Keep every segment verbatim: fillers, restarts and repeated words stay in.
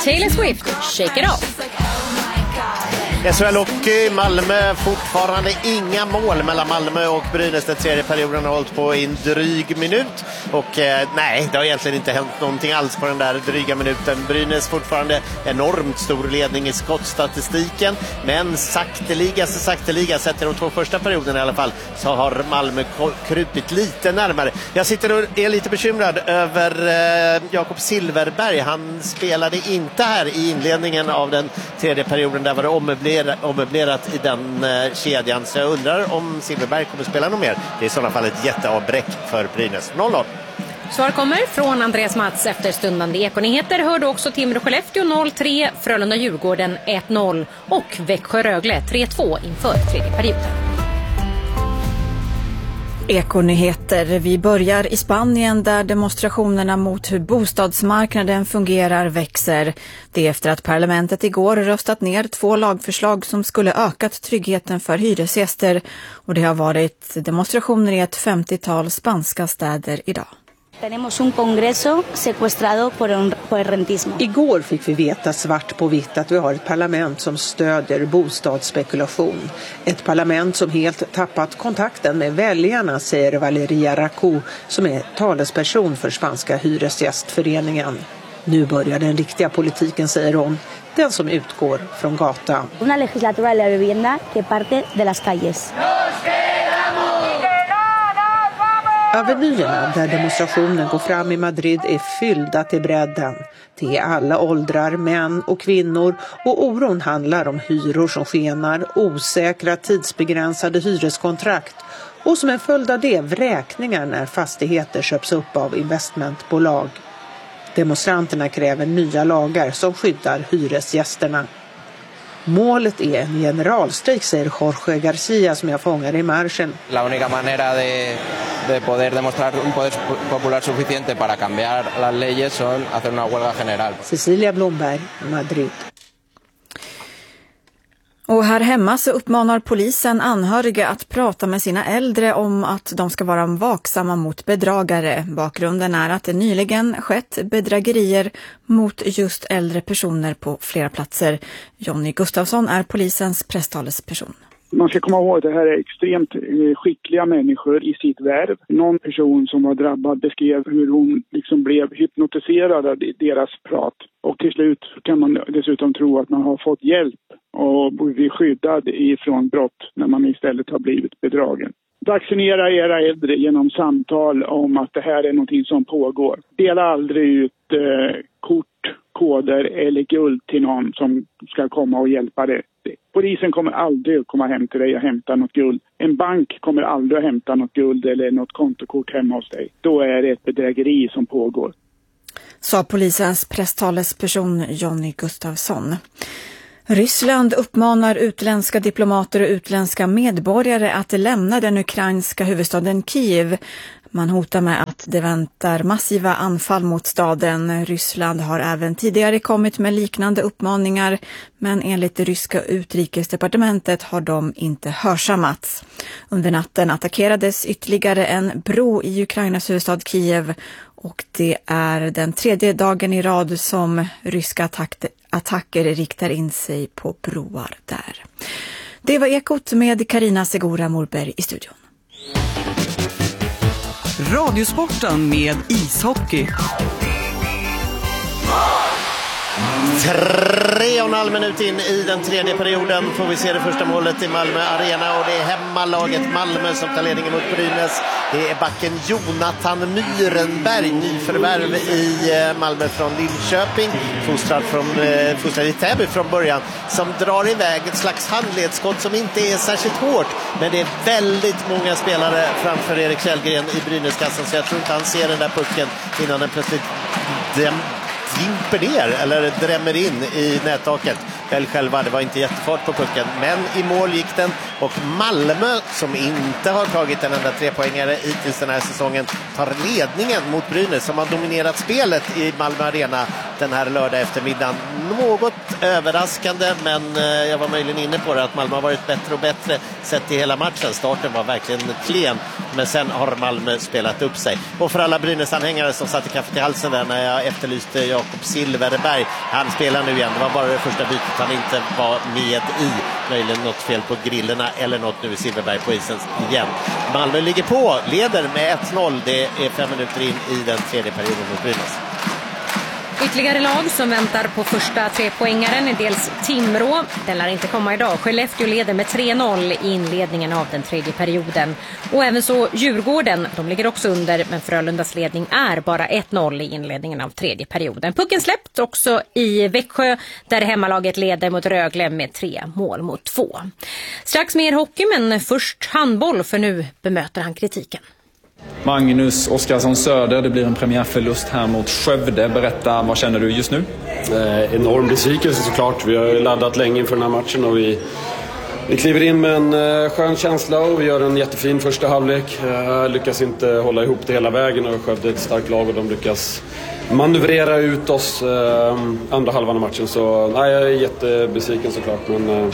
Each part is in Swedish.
Taylor Swift, Shake It Off. S H L Hockey, Malmö, fortfarande inga mål mellan Malmö och Brynäs. Den tredje perioden har hållit på i en dryg minut. Och eh, nej, det har egentligen inte hänt någonting alls på den där dryga minuten. Brynäs fortfarande enormt stor ledning i skottstatistiken. Men sakteliga, så sakteliga, sett i de två första perioderna i alla fall, så har Malmö krupit lite närmare. Jag sitter och är lite bekymrad över eh, Jakob Silverberg. Han spelade inte här i inledningen av den tredje perioden. Där var det ommöblerat ommöblerat i den eh, kedjan, så jag undrar om Silverberg kommer spela något mer. Det är i sådana fall ett jätteavbräck för Brynäs. noll noll. Svar kommer från Andreas Mats efter stundande Ekonyheter. Hörde också Timrå Skellefteå noll tre, Frölunda Djurgården ett noll och Växjö Rögle tre två inför tredje perioden. Ekonyheter. Vi börjar i Spanien där demonstrationerna mot hur bostadsmarknaden fungerar växer. Det är efter att parlamentet igår röstat ner två lagförslag som skulle ökat tryggheten för hyresgäster. Och det har varit demonstrationer i ett femtiotal spanska städer idag. Tenemos un congreso secuestrado por, un, por el rentismo. Igår fick vi veta svart på vitt att vi har ett parlament som stödjer bostadsspekulation. Ett parlament som helt tappat kontakten med väljarna, säger Valeria Racou, som är talesperson för spanska hyresgästföreningen. Nu börjar den riktiga politiken, säger hon, den som utgår från gatan. Una legislatura de la vivienda que parte de las calles. Avenyerna där demonstrationen går fram i Madrid är fyllda till bredden. Det är alla åldrar, män och kvinnor, och oron handlar om hyror som skenar, osäkra tidsbegränsade hyreskontrakt och som en följd av det vräkningar när fastigheter köps upp av investmentbolag. Demonstranterna kräver nya lagar som skyddar hyresgästerna. Målet är en generalstrejk, säger Jorge Garcia som jag fångar i marschen. La única manera de, de poder demostrar un poder popular suficiente para cambiar las leyes son hacer una huelga general. Cecilia Blomberg, Madrid. Och här hemma så uppmanar polisen anhöriga att prata med sina äldre om att de ska vara vaksamma mot bedragare. Bakgrunden är att det nyligen skett bedrägerier mot just äldre personer på flera platser. Jonny Gustafsson är polisens presstalesperson. Man ska komma ihåg att det här är extremt skickliga människor i sitt värv. Någon person som var drabbad beskrev hur hon liksom blev hypnotiserad av deras prat. Och till slut kan man dessutom tro att man har fått hjälp och blir skyddad ifrån brott när man istället har blivit bedragen. Vaccinera era äldre genom samtal om att det här är någonting som pågår. Dela aldrig ut eh, kort, koder eller guld till någon som ska komma och hjälpa dig. Polisen kommer aldrig att komma hem till dig och hämta något guld. En bank kommer aldrig att hämta något guld eller något kontokort hemma hos dig. Då är det ett bedrägeri som pågår. Sa polisens presstalesperson Jonny Gustafsson. Ryssland uppmanar utländska diplomater och utländska medborgare att lämna den ukrainska huvudstaden Kiev. Man hotar med att det väntar massiva anfall mot staden. Ryssland har även tidigare kommit med liknande uppmaningar, men enligt det ryska utrikesdepartementet har de inte hörsammats. Under natten attackerades ytterligare en bro i Ukrainas huvudstad Kiev, och det är den tredje dagen i rad som ryska attack- attacker riktar in sig på broar där. Det var Ekot med Carina Segura Morberg i studion. Radiosporten med ishockey. Tre och en halv minut in i den tredje perioden får vi se det första målet i Malmö Arena, och det är hemmalaget Malmö som tar ledningen mot Brynäs. Det är backen Jonathan Myrenberg, nyförvärv i Malmö från Linköping, fostrad, från, fostrad i Täby från början, som drar iväg ett slags handledsskott som inte är särskilt hårt, men det är väldigt många spelare framför Erik Källgren i Brynäskassan, så jag tror inte han ser den där pucken innan den plötsligt dem dimper ner eller drämmer in i nättaket. Väl själva, det var inte jättefart på pucken, men i mål gick den. Och Malmö, som inte har tagit en enda trepoängare hittills den här säsongen, tar ledningen mot Brynäs som har dominerat spelet i Malmö Arena den här lördag eftermiddagen. Något överraskande, men jag var möjligen inne på det att Malmö har varit bättre och bättre sett i hela matchen. Starten var verkligen klen, men sen har Malmö spelat upp sig. Och för alla Brynäs-anhängare som satt i kaffet i halsen där när jag efterlyste Jakob Silverberg, han spelar nu igen. Det var bara det första bytet han inte var med i. Möjligen något fel på grillerna eller något nu i Silverberg på isen igen. Malmö ligger på, leder med ett noll. Det är fem minuter in i den tredje perioden mot Brynäs. Ytterligare lag som väntar på första trepoängaren är dels Timrå. Den lär inte komma idag. Skellefteå leder med tre noll i inledningen av den tredje perioden. Och även så Djurgården, de ligger också under, men Frölundas ledning är bara ett noll i inledningen av tredje perioden. Pucken släppt också i Växjö där hemmalaget leder mot Rögle med tre mål mot två. Strax mer hockey, men först handboll, för nu bemöter han kritiken. Magnus Oskarsson Söder, det blir en premiärförlust här mot Skövde. Berätta, vad känner du just nu? Eh, enorm besvikelse såklart. Vi har laddat länge inför den här matchen och vi, vi kliver in med en eh, skön känsla och vi gör en jättefin första halvlek. Eh, lyckas inte hålla ihop det hela vägen och Skövde är ett starkt lag och de lyckas manövrera ut oss eh, andra halvan av matchen. Så nej, jag är jättebesviken såklart, men eh,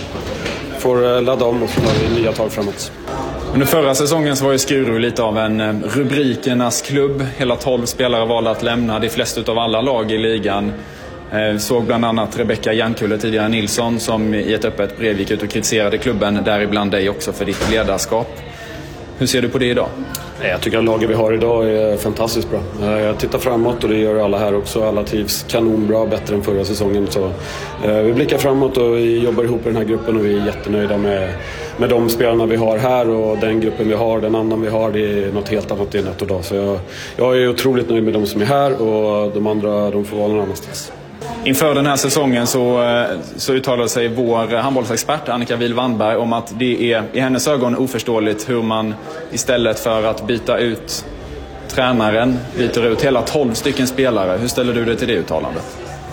får ladda om och så tar vi nya tag framåt. Under förra säsongen så var ju Skuru lite av en rubrikernas klubb. Hela tolv spelare valde att lämna, de flesta av alla lag i ligan. Såg bland annat Rebecka Jankulle, tidigare Nilsson, som i ett öppet brev gick ut och kritiserade klubben, däribland dig också för ditt ledarskap. Hur ser du på det idag? Jag tycker att laget vi har idag är fantastiskt bra. Jag tittar framåt och det gör alla här också. Alla trivs kanonbra, bättre än förra säsongen. Så, eh, vi blickar framåt och vi jobbar ihop i den här gruppen och vi är jättenöjda med, med de spelarna vi har här och den gruppen vi har, den annan vi har. Det är något helt annat i Netto idag. Så jag, jag är otroligt nöjd med de som är här och de andra de får vara någon annanstans. Inför den här säsongen så, så uttalade sig vår handbollsexpert Annika Wihl-Wandberg om att det är i hennes ögon oförståeligt hur man istället för att byta ut tränaren byter ut hela tolv stycken spelare. Hur ställer du dig till det uttalandet?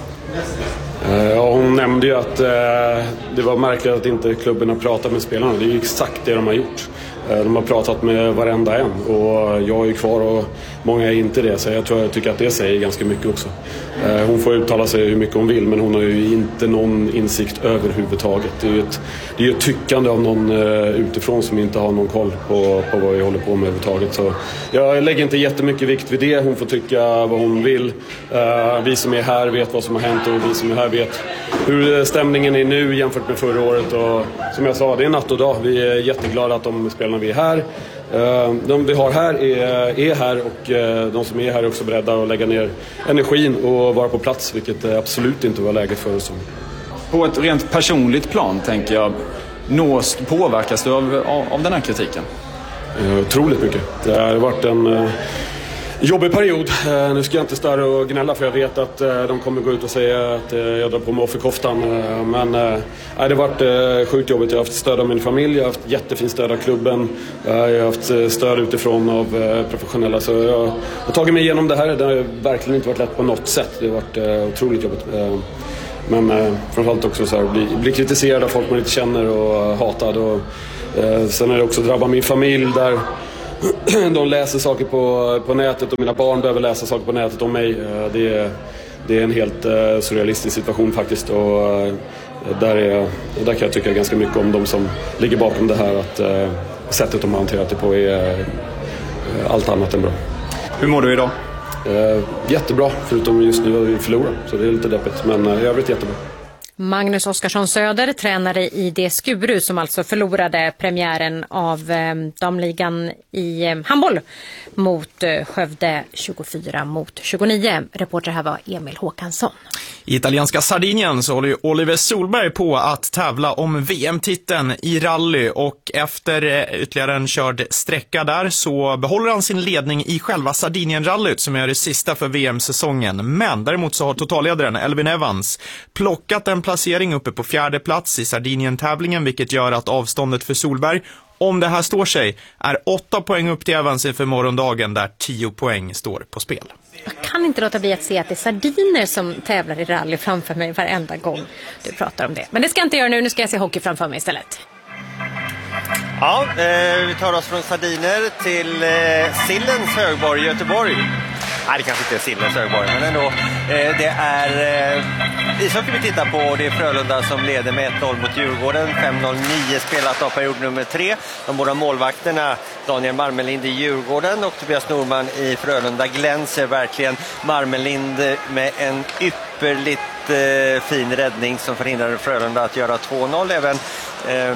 Ja, hon nämnde ju att eh, det var märkligt att inte klubben har pratat med spelarna. Det är ju exakt det de har gjort. De har pratat med varenda en och jag är kvar och många är inte det, så jag tror jag tycker att det säger ganska mycket också. Hon får uttala sig hur mycket hon vill, men hon har ju inte någon insikt överhuvudtaget. Det är ju ett, det är ju ett tyckande av någon utifrån som inte har någon koll på, på vad vi håller på med överhuvudtaget. Så jag lägger inte jättemycket vikt vid det. Hon får tycka vad hon vill. Vi som är här vet vad som har hänt och vi som är här vet hur stämningen är nu jämfört med förra året. Och som jag sa, det är natt och dag. Vi är jätteglada att de spelarna vi är här. De vi har här är, är här och de som är här är också beredda att lägga ner energin och vara på plats, vilket absolut inte var läget för oss. På ett rent personligt plan tänker jag, nås, påverkas du av, av den här kritiken? Otroligt mycket. Det har varit en jobbig period. Nu ska jag inte störa och gnälla för jag vet att de kommer gå ut och säga att jag drar på mig offerkoftan. Men nej, det har varit sjukt jobbigt. Jag har haft stöd av min familj, jag har haft jättefin stöd av klubben. Jag har haft stöd utifrån av professionella. Så jag har tagit mig igenom det här. Det har verkligen inte varit lätt på något sätt. Det har varit otroligt jobbigt. Men framförallt också så här, bli, bli kritiserad av folk man inte känner och hatad. Och, sen är det också drabbat min familj där de läser saker på, på nätet och mina barn behöver läsa saker på nätet om mig. Det är, det är en helt uh, surrealistisk situation faktiskt och uh, där, är, där kan jag tycka ganska mycket om de som ligger bakom det här, att uh, sättet de har hanterat det på är uh, allt annat än bra. Hur mår du idag? Uh, jättebra, förutom just nu har vi förlorat så det är lite deppigt, men uh, i övrigt jättebra. Magnus Oskarsson Söder, tränare i det Skuru som alltså förlorade premiären av eh, damligan i eh, handboll mot eh, Skövde tjugofyra mot tjugonio. Reporter här var Emil Håkansson. I italienska Sardinien så håller ju Oliver Solberg på att tävla om V M-titeln i rally och efter ytterligare en körd sträcka där så behåller han sin ledning i själva Sardinien-rallyt som är det sista för V M-säsongen. Men däremot så har totalledaren Elvin Evans plockat en placering uppe på fjärde plats i Sardinien-tävlingen, vilket gör att avståndet för Solberg, om det här står sig, är åtta poäng upp till Evans inför morgondagen där tio poäng står på spel. Jag kan inte låta bli att se att det är sardiner som tävlar i rally framför mig varenda gång du pratar om det. Men det ska jag inte göra nu, nu ska jag se hockey framför mig istället. Ja, eh, vi tar oss från sardiner till eh, Sillens högborg, Göteborg. Nej, det kanske inte är Sillens högborg, men ändå. Eh, det är eh, ishockey vi tittar på. Det är Frölunda som leder med ett noll mot Djurgården. fem noll nio spelat av period nummer tre. De båda målvakterna, Daniel Marmelind i Djurgården och Tobias Norman i Frölunda, glänser verkligen. Marmelind med en ypperligt eh, fin räddning som förhindrade Frölunda att göra två noll. Även eh,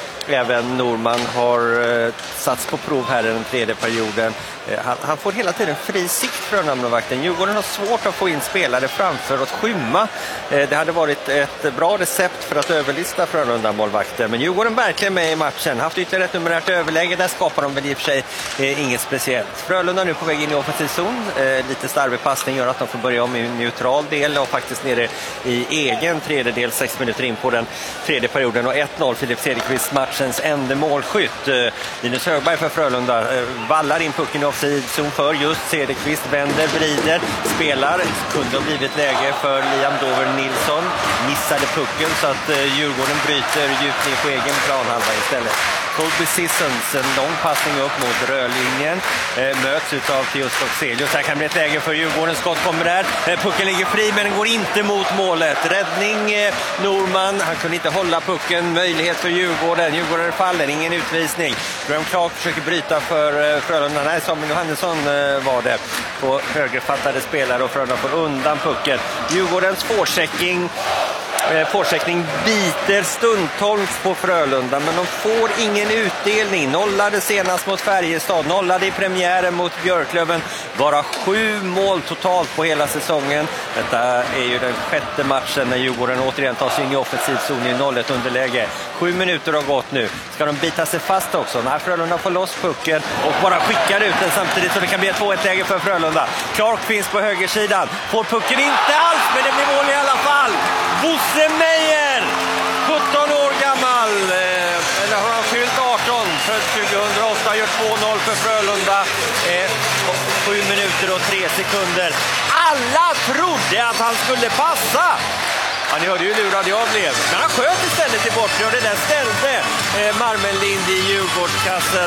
Även Norman har eh, satts på prov här i den tredje perioden. Eh, han, han får hela tiden fri sikt för namnvakten. Djurgården har svårt att få in spelare framför och skymma. Eh, det hade varit ett bra recept för att överlista Frölunda-målvakten. Men Djurgården verkligen med i matchen. Haft ytterligare ett numerärt överläge. Där skapar de väl i och för sig eh, inget speciellt. Frölunda nu på väg in i offensiv zon. Eh, lite starvig passning gör att de får börja om i en neutral del och faktiskt nere i egen tredjedel sex minuter in på den tredje perioden. Och ett noll Filip Cederqvist, matchens enda målskytt. Linus Högberg för Frölunda vallar in pucken i offside-zon för just Cederqvist, vänder, vrider, spelar. Kunde ha blivit läge för Liam Dover Nilsson. Missade pucken så att Djurgården bryter djupt ner på egen planhalva istället. Colby Sissons, en lång passning upp mot rödlinjen, eh, möts utav Theos Doxelius. Här kan bli ett läge för Djurgården, skott kommer där. Eh, pucken ligger fri men den går inte mot målet. Räddning eh, Norman, han kunde inte hålla pucken. Möjlighet för Djurgården. Djurgården faller, ingen utvisning. Graham Clark försöker bryta för eh, Frölunda. Nej, Samuel Johannesson eh, var det. På högerfattade spelare och Frölunda får undan pucken. Djurgårdens forechecking Forsättning biter stundtals på Frölunda, men de får ingen utdelning. Nollade senast mot Färjestad, nollade i premiären mot Björklöven. Bara sju mål totalt på hela säsongen. Detta är ju den sjätte matchen när Djurgården återigen tar sig in i offensivzon i noll ett underläge. Sju minuter har gått nu. Ska de bita sig fast också? När Frölunda får loss pucken och bara skickar ut den samtidigt så det kan bli ett två ett läge för Frölunda. Clark finns på högersidan. Får pucken inte alls, men det blir mål i alla fall. Bosse Meyer, sjutton år gammal, eh, eller har han fyllt arton, född tjugohundraåtta, gör två noll för Frölunda, eh, sju minuter och tre sekunder. Alla trodde att han skulle passa. Ja, ni hörde ju hur lurad jag blev. Men han sköt istället i bortre och det där ställde eh, Marmelind i Djurgårdskassen.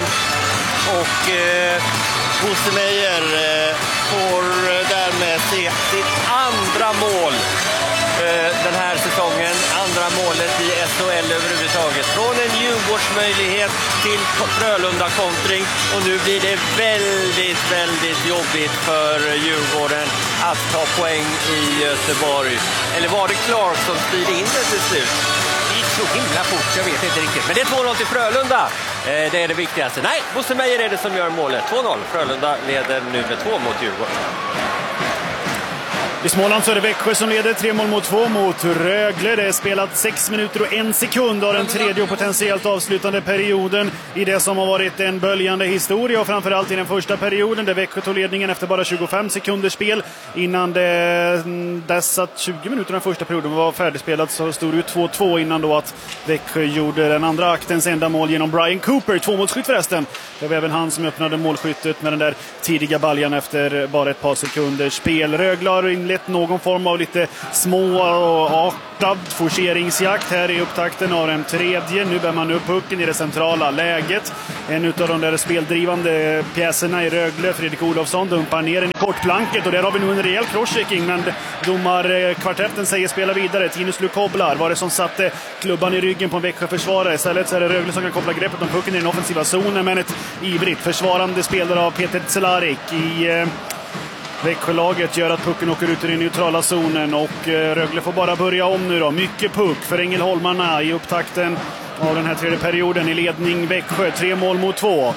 Och eh, Bosse Meyer eh, får därmed se sitt andra mål den här säsongen, andra målet i S H L överhuvudtaget. Från en Djurgårdsmöjlighet till Frölunda-kontring och nu blir det väldigt, väldigt jobbigt för Djurgården att ta poäng i Göteborg. Eller var det Clark som styrde in det till slut? Det gick så himla fort, jag vet inte riktigt. Men det är två noll till Frölunda. Det är det viktigaste. Nej, Bosse Meyer är det som gör målet. två noll. Frölunda leder nu med två mot Djurgården. I Småland så är det Växjö som leder tre mål mot två mot Rögle. Det är spelat sex minuter och en sekund av den tredje och potentiellt avslutande perioden i det som har varit en böljande historia och framförallt i den första perioden där Växjö tog ledningen efter bara tjugofem sekunders spel innan det, dess att tjugo minuter den första perioden var färdigspelat så stod det ut två två innan då att Växjö gjorde den andra aktens enda mål genom Brian Cooper, tvåmålsskytt förresten. Det var även han som öppnade målskyttet med den där tidiga baljan efter bara ett par sekunders spel. Rögle har inlett någon form av lite små och artad forceringsjakt här i upptakten av den tredje. Nu bär man upp pucken i det centrala läget. En av de där speldrivande pjäserna i Rögle, Fredrik Olofsson, dumpar ner den i kortplanket och där har vi nu en rejäl crosschecking, men domarkvartetten säger spela vidare. Tinus Lukoblar var det som satte klubban i ryggen på en Växjö-försvarare. Istället så är det Rögle som kan koppla greppet om pucken i den offensiva zonen, men ett ivrigt försvarande spelare av Peter Cehlárik i eh, Växjölaget gör att pucken åker ut i den neutrala zonen och Rögle får bara börja om nu då. Mycket puck för Ängelholmarna i upptakten av den här tredje perioden i ledning Växjö. Tre mål mot två.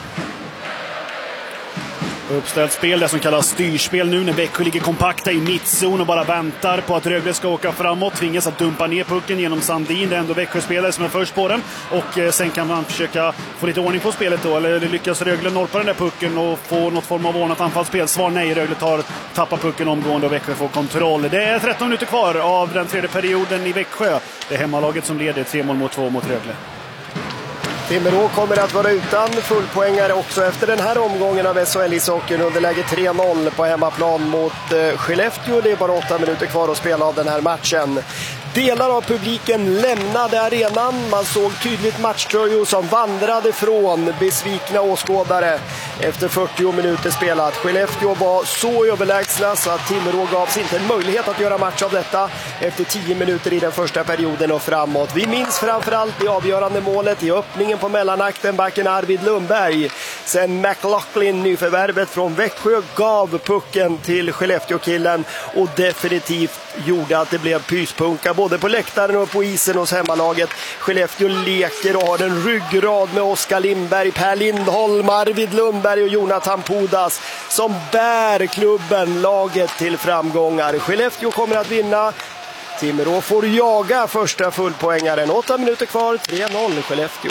Uppställt spel, det som kallas styrspel nu när Växjö ligger kompakta i mittzon och bara väntar på att Rögle ska åka framåt. Tvingas att dumpa ner pucken genom Sandin. Det är ändå Växjö-spelare som är först på den. Och eh, sen kan man försöka få lite ordning på spelet då. Eller lyckas Rögle norpa den där pucken och få något form av ordnat anfallsspel. Svar nej, Rögle tar, tappar pucken omgående och Växjö får kontroll. Det är tretton minuter kvar av den tredje perioden i Växjö. Det är hemmalaget som leder tre mål mot två mot Rögle. Timrå kommer att vara utan fullpoängare också efter den här omgången av S H L-ishockeyn. Underläge tre noll på hemmaplan mot eh, Skellefteå. Det är bara åtta minuter kvar att spela av den här matchen. Delar av publiken lämnade arenan. Man såg tydligt matchtröjor som vandrade från besvikna åskådare efter fyrtio minuter spelat. Skellefteå var så överlägsna så att Timrå gavs inte en möjlighet att göra match av detta efter tio minuter i den första perioden och framåt. Vi minns framförallt det avgörande målet i öppningen på mellanakten, backen Arvid Lundberg. Sen McLaughlin, nyförvärvet från Växjö, gav pucken till Skellefteå-killen och definitivt gjorde att det blev pyspunka både på läktaren och på isen hos hemmalaget. Skellefteå leker och har en ryggrad med Oskar Lindberg, Per Lindholm, Arvid Lundberg och Jonathan Pudas som bär klubben, laget till framgångar. Skellefteå kommer att vinna. Timrå får jaga första fullpoängaren. Åtta minuter kvar, tre noll Skellefteå.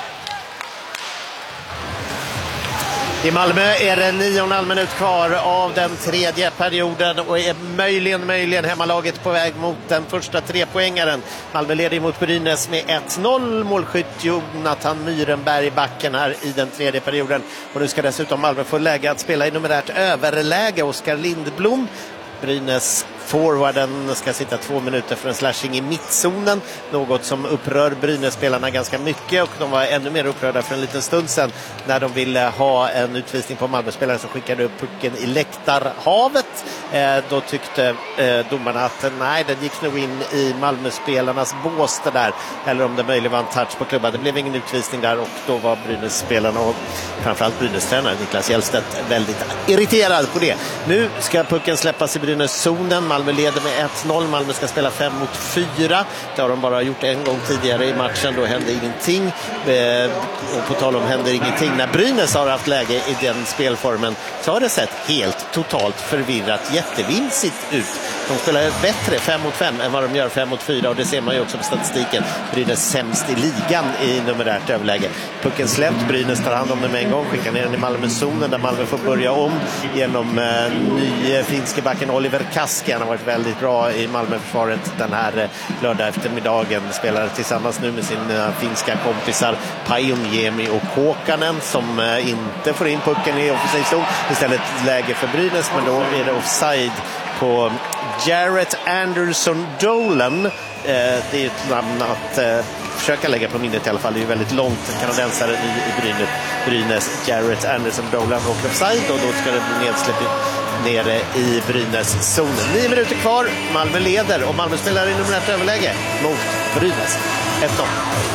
I Malmö är det nio och en halv minut kvar av den tredje perioden och är möjligen, möjligen hemmalaget på väg mot den första trepoängaren. Malmö leder mot Brynäs med ett noll. Målskytt Jonathan Myrenberg backen här i den tredje perioden. Och nu ska dessutom Malmö få läge att spela i numerärt överläge. Oskar Lindblom, Brynäs forwarden, ska sitta två minuter för en slashing i mittzonen. Något som upprör Brynäs-spelarna ganska mycket och de var ännu mer upprörda för en liten stund sedan när de ville ha en utvisning på Malmö-spelare som skickade upp pucken i läktarhavet. Eh, då tyckte eh, domarna att nej, den gick nog in i Malmö-spelarnas bås det där. Eller om det möjligen var en touch på klubban. Det blev ingen utvisning där och då var Brynäs-spelarna och framförallt Brynäs-tränaren Niklas Hjellstedt väldigt irriterad på det. Nu ska pucken släppas i Brynäs-zonen. Malmö leder med ett noll. Malmö ska spela fem mot fyra. Det har de bara gjort en gång tidigare i matchen. Då hände ingenting. Och på tal om händer ingenting. När Brynäs har haft läge i den spelformen så har det sett helt totalt förvirrat jättevinsigt ut. De spelar bättre fem mot fem än vad de gör fem mot fyra och det ser man ju också på statistiken. Brynäs sämst i ligan i numerärt överläge. Pucken släppt. Brynäs tar hand om den med en gång. Skickar ner den i Malmö-zonen där Malmö får börja om genom eh, ny finske backen Oliver Kaski. Han har varit väldigt bra i Malmöförsvaret den här lördag eftermiddagen. Spelar tillsammans nu med sina finska kompisar Pajuniemi och Kåkanen som inte får in pucken i offensiv zon. Istället läge för Brynäs, men då är det offside på Jarrett Anderson Dolan. Det är ett namn att försöka lägga på minnet i alla fall. Det är ju väldigt långt kanadensare i, i Brynäs. Brynäs Jarrett Anderson Dolan och offside och då ska det bli nedsläpp nere i Brynäs-zonen. Nio minuter kvar, Malmö leder och Malmö spelar i numerärt överläge mot Brynäs. ett noll.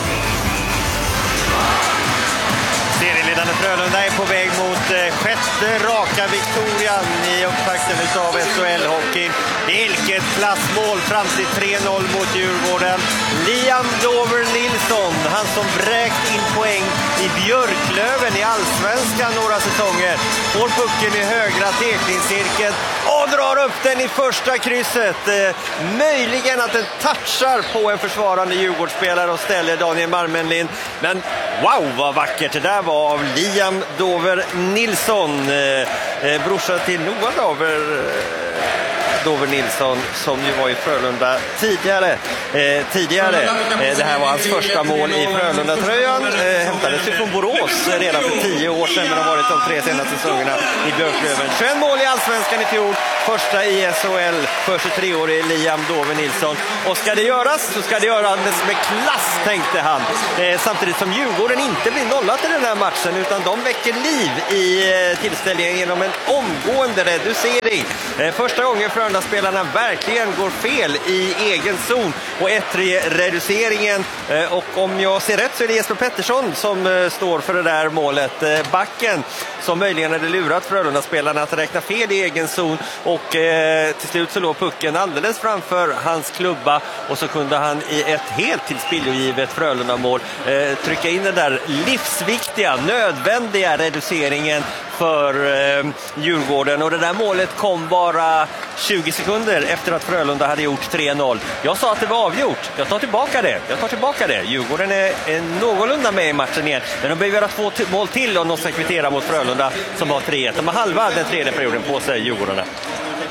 Serieledande Frölunda är på väg mot eh, sjätte raka Victorian i upptakten utav S H L-hockey. Vilket klassmål fram till tre noll mot Djurgården. Liam Dover Nilsson, han som bräkt in poäng i Björklöven i Allsvenskan några säsonger. Får pucken i högra teckningscirkeln och drar upp den i första krysset. Eh, möjligen att den touchar på en försvarande Djurgårdsspelare och ställer Daniel Marmenlind. Men wow, vad vackert det där var av Liam Dover Nilsson. Eh, eh, brorsa till Noah Dover... Eh, Dover Nilsson som ju var i Frölunda tidigare. Eh, tidigare. Eh, det här var hans första mål i Frölunda-tröjan. Eh, hämtades ju från Borås redan för tio år sedan men har varit de tre senaste säsongerna i Björklöven. tjugoett mål i Allsvenskan i fjol. Första i S H L för tjugotre-årig Liam Dover Nilsson. Och ska det göras så ska det göras med klass, tänkte han. Eh, samtidigt som Djurgården inte blir nollat i den här matchen utan de väcker liv i eh, tillställningen genom en omgående reducering. Eh, första gången för spelarna verkligen går fel i egen zon och ett tre reduceringen och om jag ser rätt så är det Jesper Pettersson som står för det där målet. Backen som möjligen hade lurat Frölunda-spelarna att räkna fel i egen zon och eh, till slut så låg pucken alldeles framför hans klubba och så kunde han i ett helt tillspillogivet Frölunda-mål eh, trycka in den där livsviktiga, nödvändiga reduceringen för eh, Djurgården och det där målet kom bara tjugo sekunder efter att Frölunda hade gjort tre noll. Jag sa att det var avgjort. Jag tar tillbaka det. Jag tar tillbaka det. Djurgården är, är någorlunda med i matchen igen. Men de behöver göra två t- mål till om de ska kvittera mot Frölunda som har tre ett. De har halva den tredje perioden på sig, Djurgården.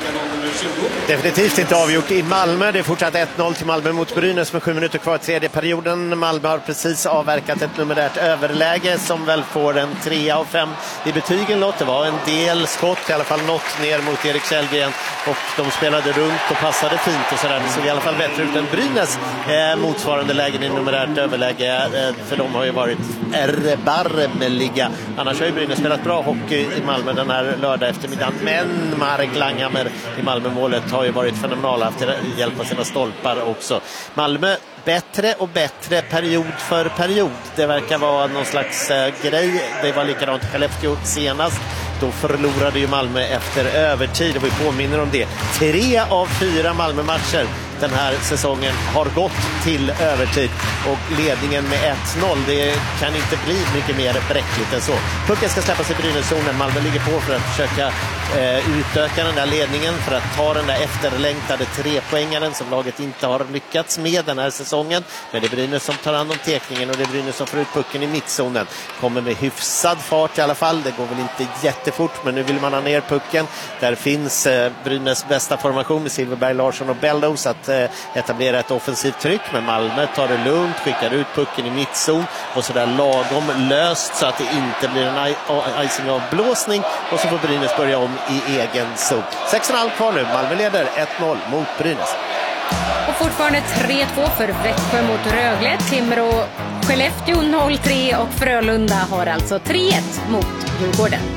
Definitivt inte avgjort i Malmö. Det är fortsatt ett noll till Malmö mot Brynäs med sju minuter kvar i tredje perioden. Malmö har precis avverkat ett numerärt överläge som väl får en tre av fem i betygen. Låt det var en del skott, i alla fall något ner mot Erik Källgren, och de spelade runt och passade fint och sådär. Det såg i alla fall bättre ut än Brynäs eh, motsvarande lägen i numerärt överläge, eh, för de har ju varit erbarmeliga. Annars har ju Brynäs spelat bra hockey i Malmö den här lördag eftermiddagen, men Marek Langhammer i Malmö-målet har ju varit fenomenala efter hjälp av sina stolpar också. Malmö bättre och bättre period för period. Det verkar vara någon slags eh, grej. Det var likadant i Skellefteå senast. Då förlorade ju Malmö efter övertid, och vi påminner om det. Tre av fyra Malmö-matcher den här säsongen har gått till övertid, och ledningen med ett noll, det kan inte bli mycket mer bräckligt än så. Pucken ska släppas i Brynäszonen. Malmö ligger på för att försöka eh, utöka den där ledningen, för att ta den där efterlängtade trepoängaren som laget inte har lyckats med den här säsongen. Men det är Brynäs som tar hand om tekningen, och det är Brynäs som får ut pucken i mittzonen. Kommer med hyfsad fart i alla fall. Det går väl inte jättefort, men nu vill man ha ner pucken. Där finns eh, Brynäs bästa formation med Silverberg, Larsson och Bellows att eh, etablera ett offensivt tryck. Men Malmö tar det lugnt, skickar ut pucken i mittzon och sådär lagom löst så att det inte blir en icing av blåsning, och så får Brynäs börja om i egen zon. sex och en halv kvar nu. Malmö leder ett noll mot Brynäs. Och fortfarande tre två för Växjö mot Rögle. Timrå, Skellefteå noll tre och Frölunda har alltså tre ett mot Djurgården.